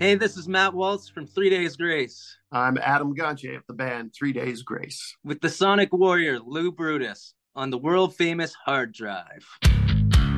Hey, this is Matt Waltz from 3 Days Grace I'm Adam Gonche of the band 3 Days Grace. with the Sonic Warrior Lou Brutus on the world famous hard drive.